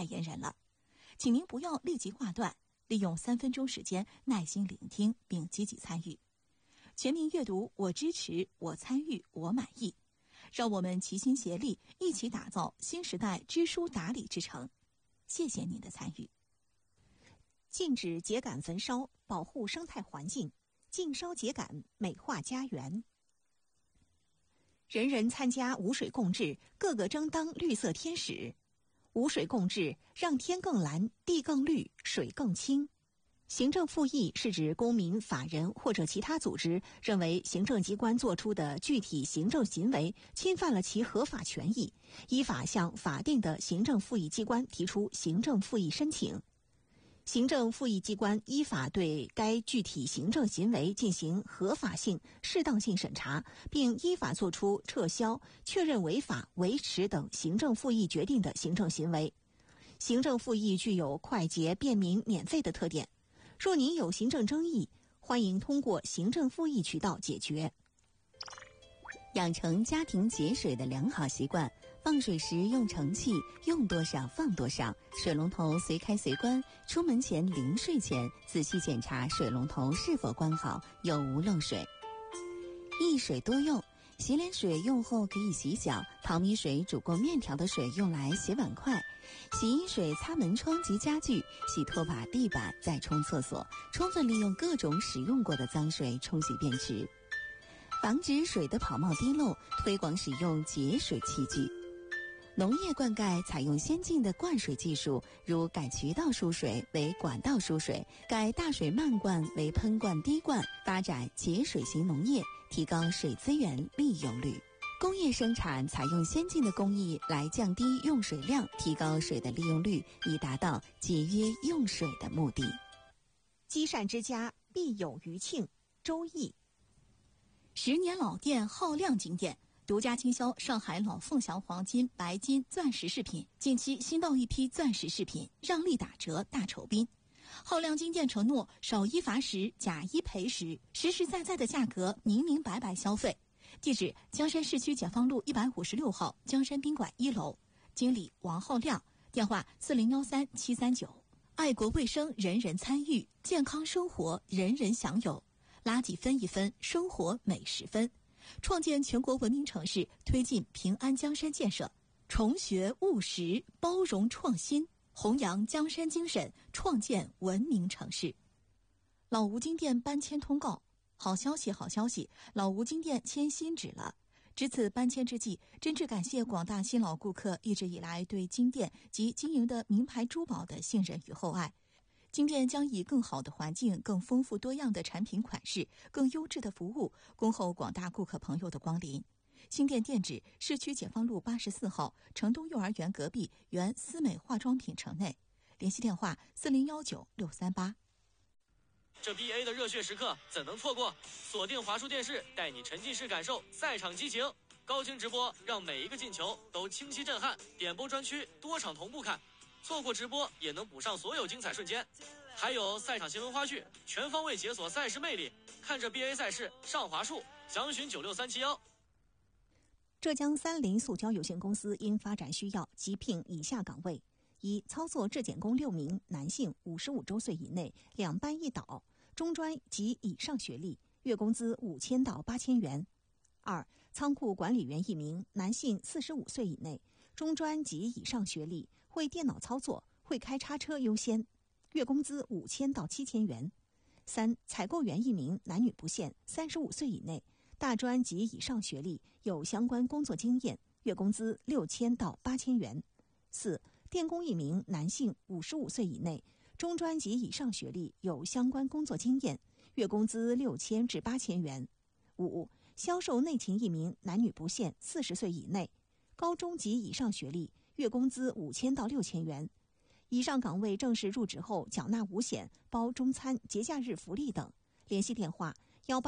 代言人了。请您不要立即挂断，利用3分钟时间耐心聆听并积极参与。全民阅读，我支持，我参与，我满意。让我们齐心协力，一起打造新时代知书达理之城。谢谢您的参与。禁止秸秆焚烧，保护生态环境，禁烧秸秆，美化家园。人人参加无水共治，个个争当绿色天使。无水共治，让天更蓝，地更绿，水更清。行政复议是指公民、法人或者其他组织认为行政机关作出的具体行政行为侵犯了其合法权益，依法向法定的行政复议机关提出行政复议申请。行政复议机关依法对该具体行政行为进行合法性、适当性审查，并依法作出撤销、确认违法、维持等行政复议决定的行政行为。行政复议具有快捷、便民、免费的特点。若您有行政争议，欢迎通过行政复议渠道解决。养成家庭节水的良好习惯，放水时用盛器，用多少放多少，水龙头随开随关，出门前临睡前仔细检查水龙头是否关好，有无漏水。一水多用，洗脸水用后可以洗脚，淘米水煮过面条的水用来洗碗筷，洗衣水擦门窗及家具，洗拖把、地板，再冲厕所，充分利用各种使用过的脏水冲洗便池。防止水的跑冒滴漏，推广使用节水器具。农业灌溉采用先进的灌水技术，如改渠道输水为管道输水，改大水漫灌为喷灌滴灌，发展节水型农业，提高水资源利用率。工业生产采用先进的工艺来降低用水量，提高水的利用率，以达到节约用水的目的。积善之家，必有余庆。周易。10年老店，浩亮金店独家经销上海老凤祥黄金、白金、钻石饰品，近期新到一批钻石饰品，让利打折大酬宾。浩亮金店承诺少一罚10，假一赔10，实实在在的价格，明明白白消费。地址：江山市区解放路156号江山宾馆1楼，经理王浩亮，电话4013-739。爱国卫生，人人参与；健康生活，人人享有。垃圾分一分，生活每10分。创建全国文明城市，推进平安江山建设，崇学务实，包容创新，弘扬江山精神，创建文明城市。老吴金店搬迁通告。好消息，好消息！老吴金店迁新址了。值此搬迁之际，真挚感谢广大新老顾客一直以来对金店及经营的名牌珠宝的信任与厚爱。金店将以更好的环境、更丰富多样的产品款式、更优质的服务，恭候广大顾客朋友的光临。新店店址：市区解放路84号城东幼儿园隔壁原思美化妆品城内。联系电话4019-638。 这 BA 的热血时刻怎能错过？锁定华数电视，带你沉浸式感受赛场激情，高清直播让每一个进球都清晰震撼，点播专区多场同步看，错过直播也能补上所有精彩瞬间。还有赛场新闻花絮，全方位解锁赛事魅力，看着 BA 赛事上华数，详询96371。 浙江30塑胶有限公司因发展需要，急聘以下岗位：一、操作质检工6名，男性，55周岁以内，2班1导，中专及以上学历，月工资5000到8000元。2、仓库管理员1名，男性，45岁以内，中专及以上学历，会电脑操作，会开叉车优先，月工资5000到7000元。3、采购员1名，男女不限，35岁以内，大专及以上学历，有相关工作经验，月工资6000到8000元。4、电工1名，男性，55岁以内，中专及以上学历，有相关工作经验，月工资6000至8000元。5、销售内勤1名，男女不限，40岁以内，高中及以上学历，月工资5000到6000元。以上岗位正式入职后缴纳5险，包中餐、节假日福利等。联系电话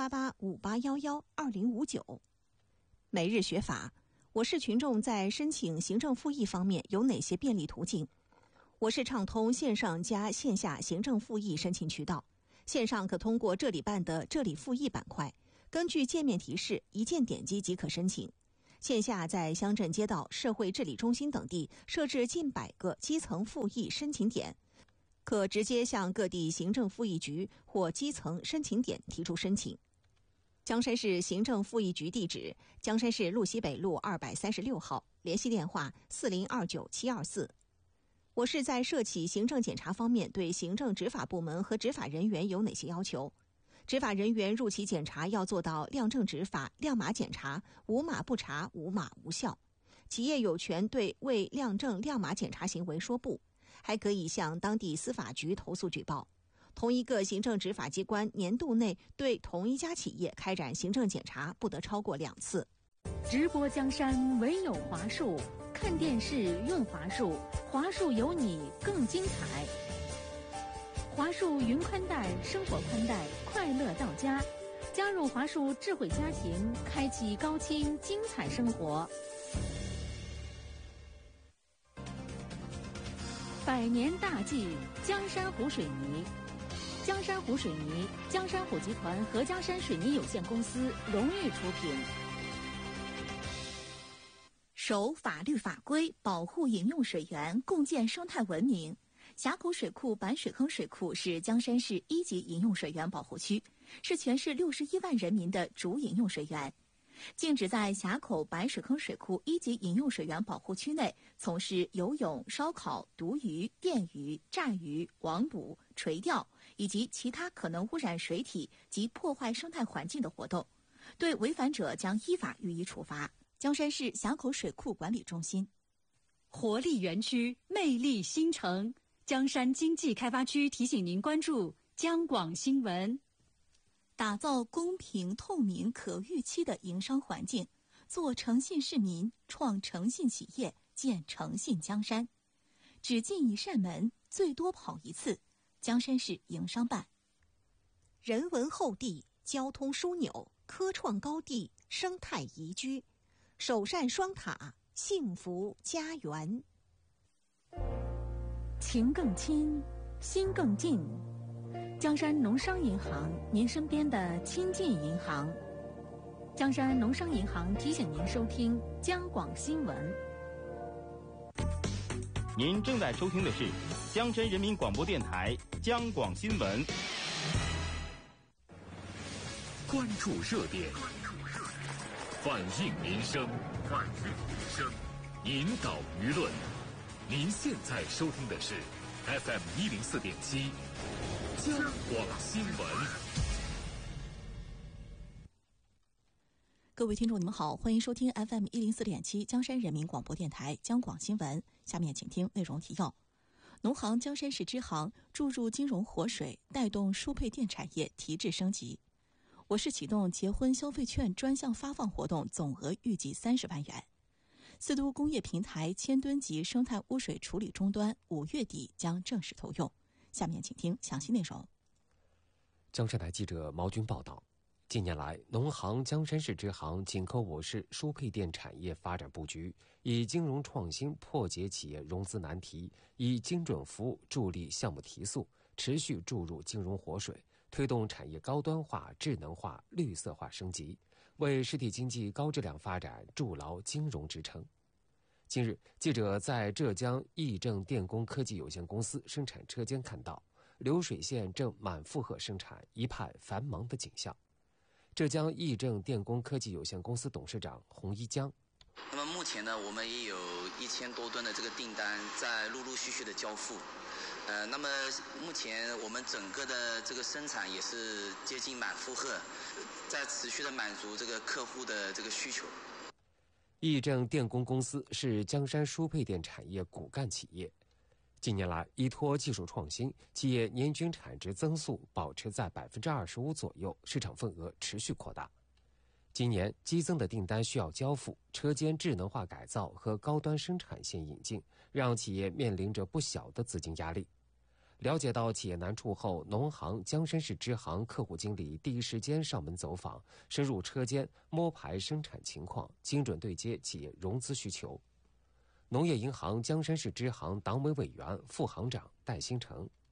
18858112059。每日学法，我市群众在申请行政复议方面有哪些便利途径？我市畅通线上加线下行政复议申请渠道。线上可通过这里办的这里复议板块，根据界面提示一键点击即可申请。 线下在乡镇街道、社会治理中心等地设置近100个基层复议申请点，可直接向各地行政复议局或基层申请点提出申请。江山市行政复议局地址：江山市路西北路236号，联系电话4029-724。我市在涉企行政检查方面对行政执法部门和执法人员有哪些要求？执法人员入企检查要做到亮正执法、亮码检查，无码不查，无码无效。企业有权对未亮正亮码检查行为说不，还可以向当地司法局投诉举报。同一个行政执法机关年度内对同一家企业开展行政检查不得超过2次。 直播江山唯有华数，看电视用华数，华数有你更精彩。华数云宽带，生活宽带，快乐到家。加入华数智慧家庭，开启高清精彩生活。100年大计，江山湖水泥。江山湖水泥，江山湖集团和江山水泥有限公司荣誉出品。 守法律法规，保护饮用水源，共建生态文明。峡口水库板水坑水库是江山市1级饮用水源保护区，是全市61万人民的主饮用水源。禁止在峡口板水坑水库1级饮用水源保护区内从事游泳、烧烤、毒鱼、电鱼、炸鱼、网捕、垂钓以及其他可能污染水体及破坏生态环境的活动，对违反者将依法予以处罚。江山市峡口水库管理中心。 活力园区，魅力新城。江山经济开发区提醒您关注江广新闻。 打造公平、透明、可预期的营商环境，做诚信市民，创诚信企业，建诚信江山。只进一扇门，最多跑一次。江山市营商办。人文厚地，交通枢纽，科创高地，生态宜居，首善双塔，幸福家园。 情更亲，心更近。江山农商银行，您身边的亲近银行。江山农商银行提醒您收听江广新闻。 您正在收听的是江山人民广播电台江广新闻。 关注热点，反映民生，引导舆论。您现在收听的是 FM104.7 江广新闻。 各位听众，你们好，欢迎收听 FM104.7 江山人民广播电台江广新闻。下面请听内容提要：农行江山市支行注入金融活水，带动输配电产业提质升级。我市启动结婚消费券专项发放活动，总额预计30万元。四都工业平台1000吨级生态污水处理终端5月底将正式投用。下面请听详细内容。 江山台记者毛军报道，近年来，农行江山市支行紧扣我市输配电产业发展布局，以金融创新破解企业融资难题，以精准服务助力项目提速，持续注入金融活水，推动产业高端化、智能化、绿色化升级，为实体经济高质量发展筑牢金融支撑。近日，记者在浙江义正电工科技有限公司生产车间看到，流水线正满负荷生产，一派繁忙的景象。浙江义正电工科技有限公司董事长洪一江： 那么目前呢，我们也有1000多吨的这个订单在陆陆续续的交付。那么目前我们整个的这个生产也是接近满负荷，在持续的满足这个客户的这个需求。 义正电工公司是江山输配电产业骨干企业，近年来依托技术创新，企业年均产值增速保持在25%左右，市场份额持续扩大。今年激增的订单需要交付，车间智能化改造和高端生产线引进，让企业面临着不小的资金压力。了解到企业难处后，农行江山市支行客户经理第一时间上门走访，深入车间摸排生产情况，精准对接企业融资需求。农业银行江山市支行党委委员、副行长戴新成：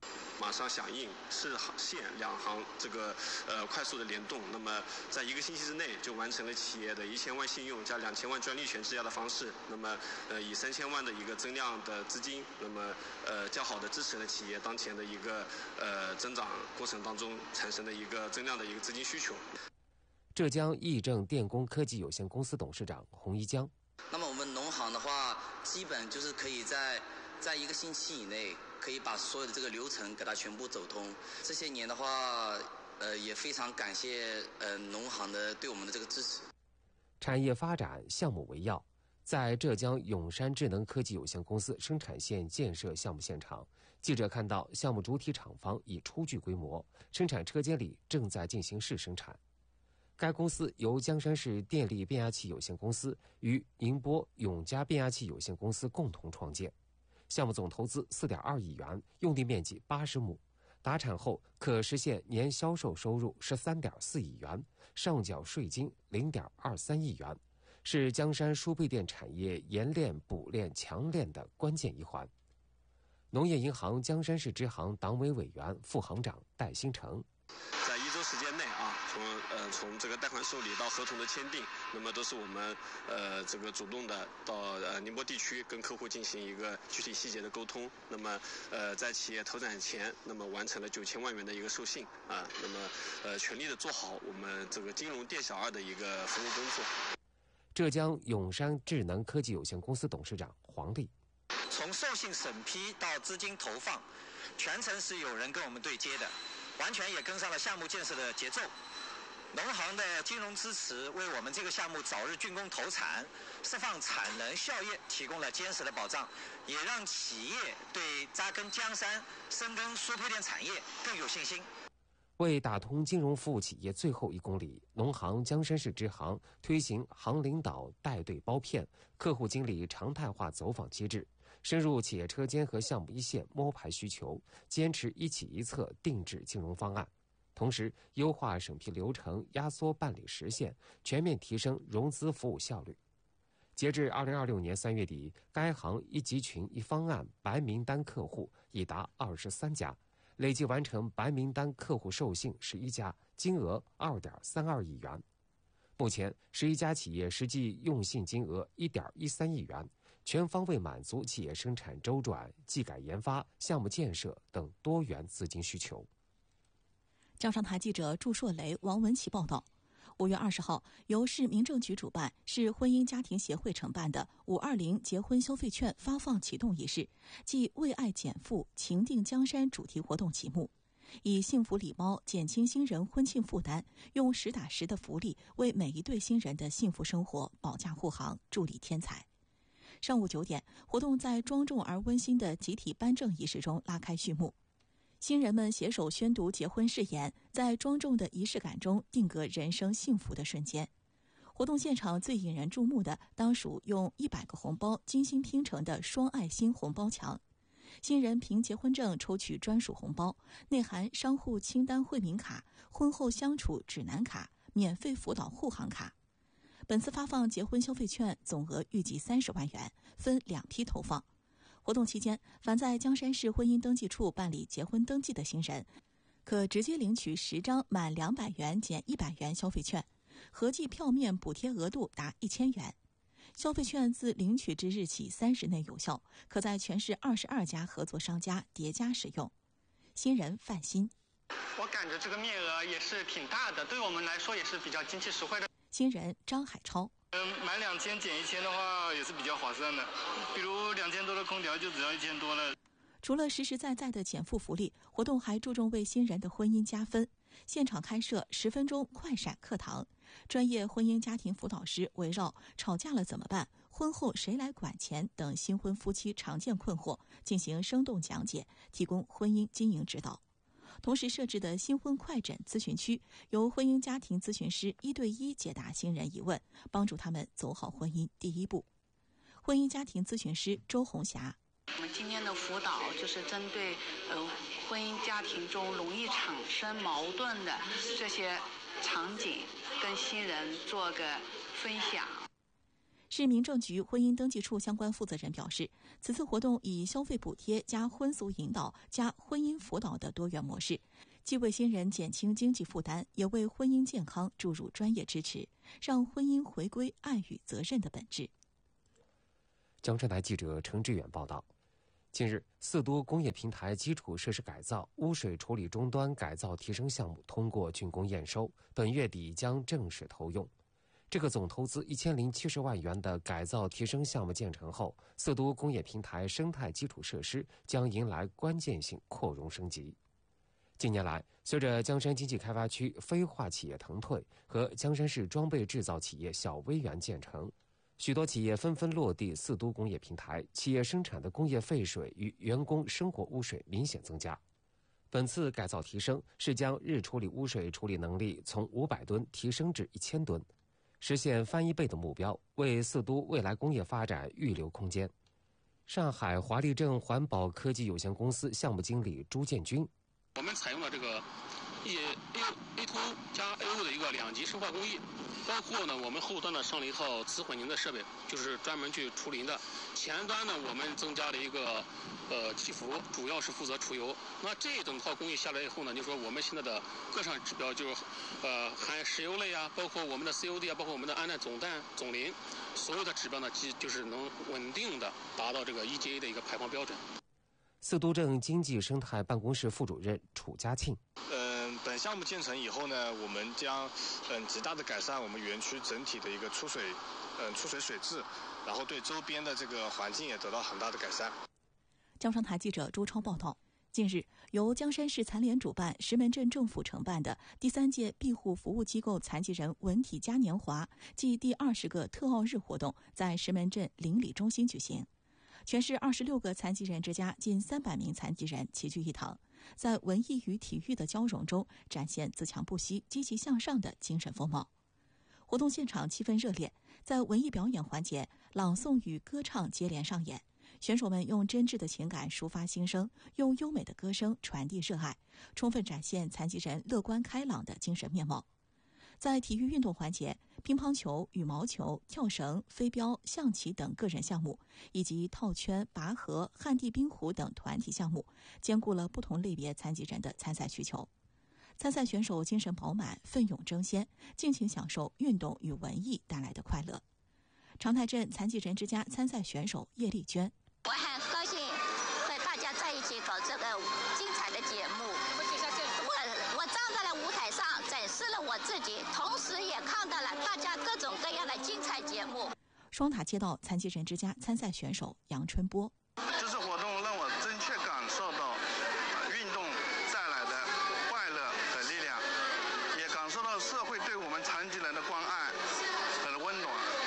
马上响应市县两行这个快速的联动，那么在1个星期之内就完成了企业的1000万信用加2000万专利权质押的方式，那么以3000万的一个增量的资金，那么较好的支持了企业当前的一个增长过程当中产生的一个增量的一个资金需求。 浙江义正电工科技有限公司董事长洪一江。 那么我们农行的话，基本就是可以在1个星期以内，可以把所有的这个流程给它全部走通。这些年的话，也非常感谢农行的对我们的这个支持。 产业发展项目为要，在浙江永山智能科技有限公司生产线建设项目现场，记者看到项目主体厂房已初具规模，生产车间里正在进行试生产。该公司由江山市电力变压器有限公司与宁波永嘉变压器有限公司共同创建。项目总投资4.2亿元，用地面积80亩，达产后可实现年销售收入13.4亿元，上缴税金0.23亿元，是江山输配电产业冶炼、补炼、强炼的关键一环。农业银行江山市支行党委委员、副行长戴新成。 在1周时间内啊，从这个贷款受理到合同的签订，那么都是我们这个主动的到宁波地区跟客户进行一个具体细节的沟通。那么在企业投产前，那么完成了9000万元的一个授信啊，那么全力的做好我们这个金融店小二的一个服务工作。 浙江永山智能科技有限公司董事长黄丽。 从授信审批到资金投放，全程是有人跟我们对接的，完全也跟上了项目建设的节奏。农行的金融支持为我们这个项目早日竣工投产、释放产能效益提供了坚实的保障，也让企业对扎根江山、深耕输配电产业更有信心。 为打通金融服务企业最后1公里，农行江山市支行推行行领导带队包片、客户经理常态化走访机制，深入企业车间和项目一线摸排需求，坚持一企一策定制金融方案，同时优化审批流程，压缩办理时限，全面提升融资服务效率。截至2026年3月底，该行一集群一方案白名单客户已达23家，累计完成白名单客户授信11家，金额2.32亿元。目前11家企业实际用信金额1.13亿元，全方位满足企业生产周转、技改研发、项目建设等多元资金需求。 江商台记者祝硕雷、王文琪报道。5月20号，由市民政局主办、市婚姻家庭协会承办的520结婚消费券发放启动仪式暨为爱减负、情定江山主题活动启幕，以幸福礼包减轻新人婚庆负担，用实打实的福利为每一对新人的幸福生活保驾护航，助力添彩。上午9点，活动在庄重而温馨的集体颁证仪式中拉开序幕。新人们携手宣读结婚誓言，在庄重的仪式感中定格人生幸福的瞬间。活动现场最引人注目的当属用100个红包精心拼成的双爱心红包墙。新人凭结婚证抽取专属红包，内含商户清单惠民卡、婚后相处指南卡、免费辅导护航卡。本次发放结婚消费券总额预计30万元，分2批投放。活动期间，凡在江山市婚姻登记处办理结婚登记的新人，可直接领取10张满200元减100元消费券，合计票面补贴额度达1000元。消费券自领取之日起30内有效，可在全市22家合作商家叠加使用。新人范鑫， 我感觉这个面额也是挺大的，对我们来说也是比较经济实惠的。 新人张海超， 买2000减1000的话也是比较划算的，比如2000多的空调就只要1000多了。 除了实实在在的减负福利，活动还注重为新人的婚姻加分。现场开设10分钟快闪课堂，专业婚姻家庭辅导师围绕吵架了怎么办、婚后谁来管钱等新婚夫妻常见困惑进行生动讲解，提供婚姻经营指导。同时设置的新婚快诊咨询区，由婚姻家庭咨询师1对1解答新人疑问，帮助他们走好婚姻第一步。婚姻家庭咨询师周红霞， 我们今天的辅导就是针对婚姻家庭中容易产生矛盾的这些场景，跟新人做个分享。 市民政局婚姻登记处相关负责人表示，此次活动以消费补贴加婚俗引导加婚姻辅导的多元模式，既为新人减轻经济负担，也为婚姻健康注入专业支持，让婚姻回归爱与责任的本质。 江山台记者程志远报道。近日，四都工业平台基础设施改造、污水处理终端改造提升项目通过竣工验收，本月底将正式投用。这个总投资1070万元的改造提升项目建成后，四都工业平台生态基础设施将迎来关键性扩容升级。近年来，随着江山经济开发区非化企业腾退和江山市装备制造企业小微园建成，许多企业纷纷落地四都工业平台，企业生产的工业废水与员工生活污水明显增加。本次改造提升是将日处理污水处理能力从500吨提升至1000吨，实现翻1倍的目标，为四都未来工业发展预留空间。上海华丽正环保科技有限公司项目经理朱建军： 我们采用了这个A2 加 AO 的一个2级生化工艺，包括呢我们后端呢上了一套磁混凝的设备，就是专门去除磷的。前端呢我们增加了一个气浮，主要是负责除油。那这一整套工艺下来以后呢，就说我们现在的各项指标就是含石油类啊，包括我们的 COD 啊，包括我们的氨氮总氮总磷，所有的指标呢就是能稳定的达到这个 EGA 的一个排放标准。 四都镇经济生态办公室副主任楚家庆： 本项目建成以后呢，我们将极大的改善我们园区整体的一个出水水质，然后对周边的这个环境也得到很大的改善。 江山台记者朱超报道。近日，由江山市残联主办、石门镇政府承办的第3届庇护服务机构残疾人文体嘉年华暨第20个特奥日活动在石门镇邻里中心举行。全市26个残疾人之家近300名残疾人齐聚一堂，在文艺与体育的交融中展现自强不息、积极向上的精神风貌。活动现场气氛热烈，在文艺表演环节，朗诵与歌唱接连上演，选手们用真挚的情感抒发心声，用优美的歌声传递热爱，充分展现残疾人乐观开朗的精神面貌。在体育运动环节，乒乓球、羽毛球、跳绳、飞镖、象棋等个人项目，以及套圈、拔河、旱地冰壶等团体项目，兼顾了不同类别残疾人的参赛需求。参赛选手精神饱满，奋勇争先，尽情享受运动与文艺带来的快乐。长台镇残疾人之家参赛选手叶丽娟： 我很高兴和大家在一起搞这个精彩的节目。我站在了舞台上，展示了我自己，同时也看到了大家各种各样的精彩节目。 双塔街道残疾人之家参赛选手杨春波： 这次活动让我真切感受到运动带来的快乐和力量，也感受到社会对我们残疾人的关爱和温暖。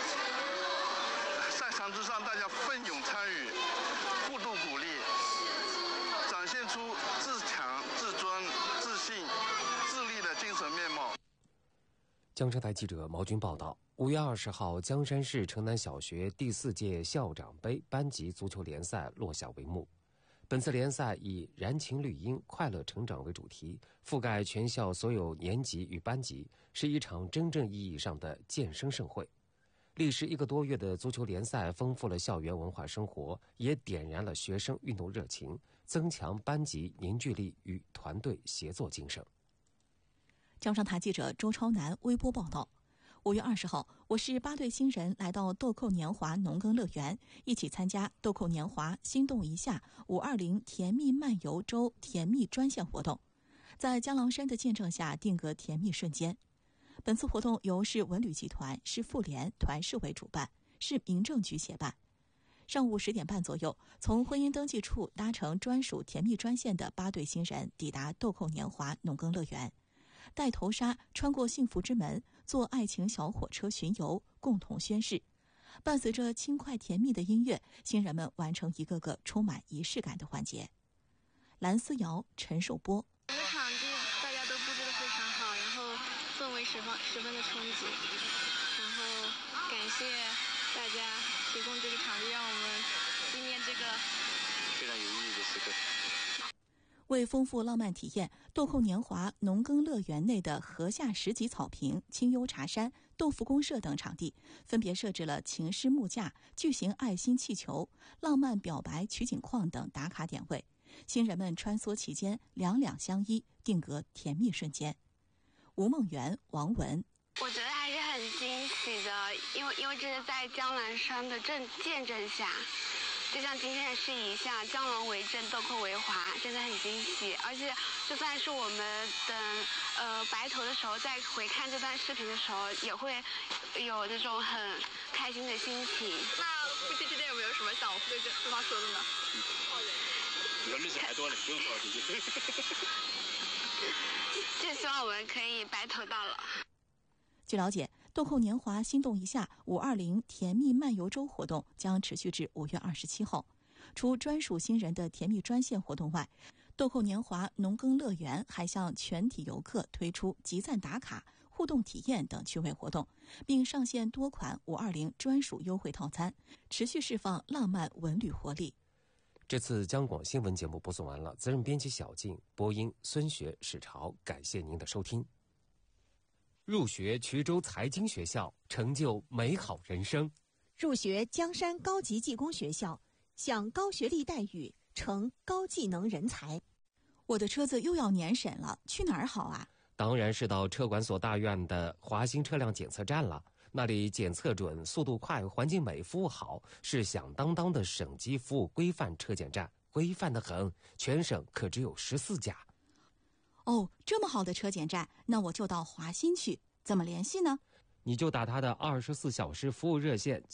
在场之上，大家奋勇参与，互助鼓励，展现出自强、自尊、自信、自立的精神面貌。 江山台记者毛军报道：5月20号，江山市城南小学第4届校长杯班级足球联赛落下帷幕。本次联赛以“燃情绿荫，快乐成长”为主题，覆盖全校所有年级与班级，是一场真正意义上的健身盛会。历时1个多月的足球联赛丰富了校园文化生活，也点燃了学生运动热情，增强班级凝聚力与团队协作精神。 江山台记者周超南微波报道：5月20号，我市8队新人来到豆蔻年华农耕乐园，一起参加豆蔻年华心动一下520甜蜜漫游周甜蜜专线活动，在江郎山的见证下定格甜蜜瞬间。本次活动由市文旅集团、市妇联、团市委主办，市民政局协办。上午10点半左右，从婚姻登记处搭乘专属甜蜜专线的8队新人抵达豆蔻年华农耕乐园，戴头纱穿过幸福之门，坐爱情小火车巡游，共同宣誓。伴随着轻快甜蜜的音乐，新人们完成一个个充满仪式感的环节。蓝思瑶、陈寿波： 这个场地大家都布置得非常好，然后氛围十分的冲击，然后感谢大家提供这个场地，让我们纪念这个非常有意义的时刻。 为丰富浪漫体验，豆蔻年华农耕乐园内的河下10级草坪、清幽茶山、 豆腐公社等场地，分别设置了情诗木架、巨型爱心气球、浪漫表白取景框等打卡点位。新人们穿梭其间，两两相依，定格甜蜜瞬间。吴梦圆、王文。 我觉得还是很惊喜的，因为这是在江南山的见证下，就像今天的事一样，江郎为正，豆蔻为华，真的很惊喜。而且就算是我们等白头的时候，再回看这段视频的时候，也会有那种很开心的心情。 那夫妻之间有没有什么想对对方说的呢？ 你说日子还多了，不用说了， 就希望我们可以白头到老。 据了解，豆蔻年华心动一下520甜蜜漫游周活动将持续至5月27号。除专属新人的甜蜜专线活动外，豆蔻年华农耕乐园还向全体游客推出集赞打卡、互动体验等趣味活动，并上线多款520专属优惠套餐，持续释放浪漫文旅活力。 这次江广新闻节目播送完了，责任编辑小静，播音孙学、史朝，感谢您的收听。入学衢州财经学校，成就美好人生； 入学江山高级技工学校，享高学历待遇，成高技能人才。 我的车子又要年审了，去哪儿好啊？ 当然是到车管所大院的华新车辆检测站了。那里检测准、速度快、环境美、服务好，是响当当的省级服务规范车检站，规范得很，全省可只有14家。 哦，这么好的车检站，那我就到华新去。怎么联系呢？ 你就打他的24小时服务热线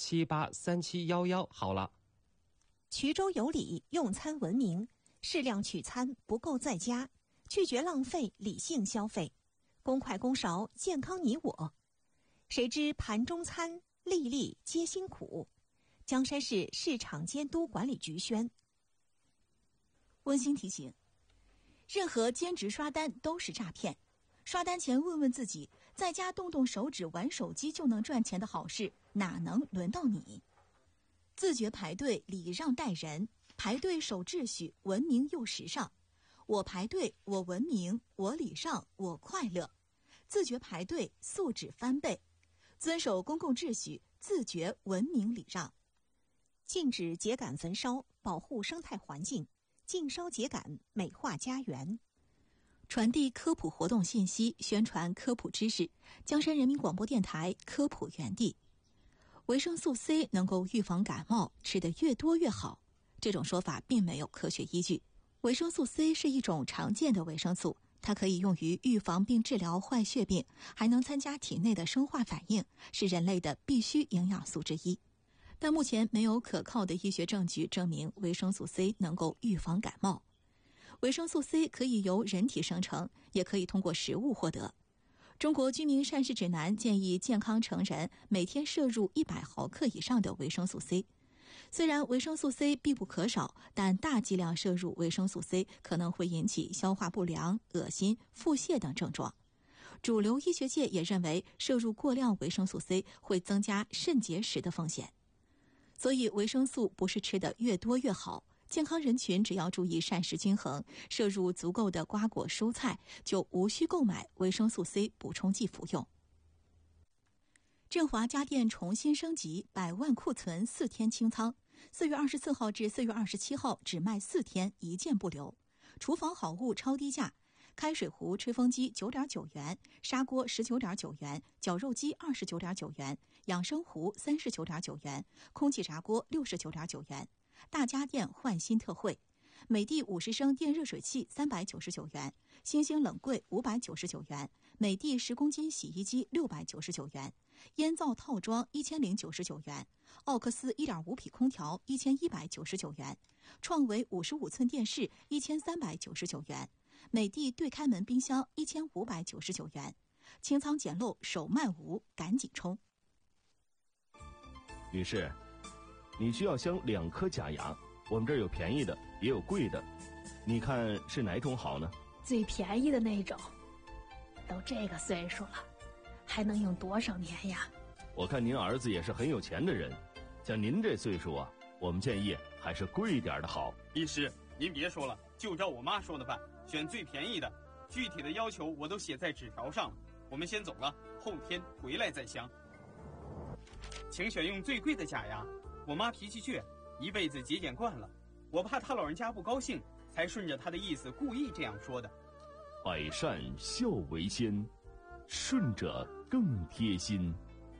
783711好了。 衢州有礼，用餐文明，适量取餐，不够在家，拒绝浪费，理性消费，公筷公勺，健康你我。谁知盘中餐，粒粒皆辛苦。江山市市场监督管理局宣。 温馨提醒：任何兼职刷单都是诈骗。刷单前问问自己，在家动动手指玩手机就能赚钱的好事，哪能轮到你？自觉排队，礼让待人，排队守秩序，文明又时尚。我排队，我文明，我礼让，我快乐。自觉排队，素质翻倍。遵守公共秩序，自觉文明礼让。 禁止秸秆焚烧，保护生态环境；禁烧秸秆，美化家园。 传递科普活动信息，宣传科普知识。江山人民广播电台科普园地。维生素 C 能够预防感冒，吃得越多越好。这种说法并没有科学依据。维生素 C 是一种常见的维生素，它可以用于预防并治疗坏血病，还能参加体内的生化反应，是人类的必需营养素之一。但目前没有可靠的医学证据证明维生素 C 能够预防感冒。维生素 C 可以由人体生成，也可以通过食物获得。中国居民膳食指南建议健康成人每天摄入100毫克以上的维生素 C。虽然维生素 C 必不可少，但大剂量摄入维生素 C 可能会引起消化不良、恶心、腹泻等症状。主流医学界也认为，摄入过量维生素 C 会增加肾结石的风险。所以维生素不是吃得越多越好，健康人群只要注意膳食均衡，摄入足够的瓜果蔬菜，就无需购买维生素 C 补充剂服用。振华家电重新升级，100万库存4天清仓，4月24号至4月27号只卖4天，一件不留。厨房好物超低价，开水壶、吹风机9.9元，砂锅19.9元，绞肉机29.9元，养生壶39.9元，空气炸锅69.9元。大家电换新特惠，美的50升电热水器399元，星星冷柜599元，美的10公斤洗衣机699元，烟灶套装1099元，奥克斯1.5匹空调1199元，创维55寸电视1399元，美的对开门冰箱1599元。清仓捡漏手慢无，赶紧冲！ 女士，你需要镶2颗假牙，我们这儿有便宜的，也有贵的，你看是哪种好呢？ 最便宜的那种。都这个岁数了，还能用多少年呀？ 我看您儿子也是很有钱的人，像您这岁数啊，我们建议还是贵一点的好。 医师，您别说了，就照我妈说的办，选最便宜的，具体的要求我都写在纸条上了。 我们先走了，后天回来再镶。请选用最贵的假牙。我妈脾气倔，一辈子节俭惯了，我怕她老人家不高兴，才顺着她的意思故意这样说的。 百善孝为先，顺着更贴心。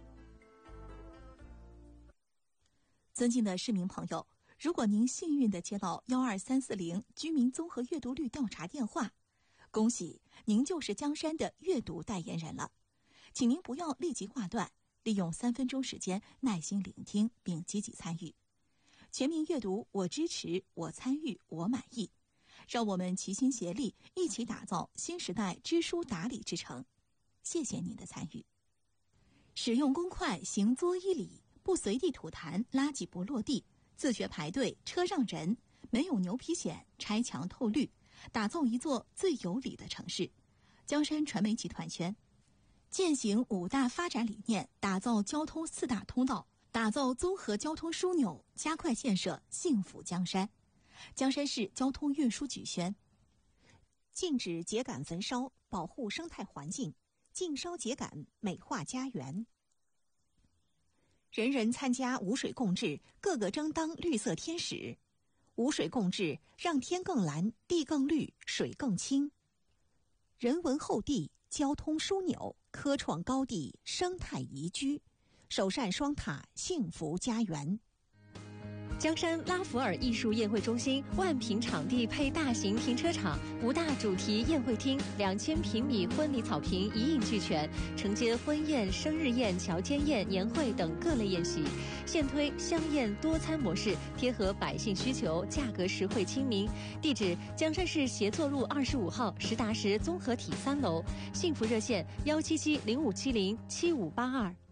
尊敬的市民朋友，如果您幸运地接到12340居民综合阅读率调查电话，恭喜您就是江山的阅读代言人了。请您不要立即挂断，利用3分钟时间耐心聆听并积极参与。全民阅读，我支持，我参与，我满意。让我们齐心协力，一起打造新时代知书达理之城。谢谢您的参与。使用公筷行作一礼，不随地吐痰，垃圾不落地，自觉排队，车让人，没有牛皮癣，拆墙透绿，打造一座最有礼的城市。江山传媒集团宣践行5大发展理念，打造交通4大通道，打造综合交通枢纽，加快建设幸福江山。江山市交通运输局宣禁止秸秆焚烧，保护生态环境，禁烧秸秆，美化家园。人人参加无水共治，个个争当绿色天使。无水共治，让天更蓝，地更绿，水更清。人文厚地，交通枢纽，科创高地，生态宜居，首善双塔，幸福家园。 江山拉弗尔艺术宴会中心万平场地配大型停车场，5大主题宴会厅，2000平米婚礼草坪一应俱全，承接婚宴、生日宴、乔间宴、年会等各类宴席。现推香宴多餐模式，贴合百姓需求，价格实惠亲民。地址：江山市协作路25号实达实综合体3楼。幸福热线：17705707582。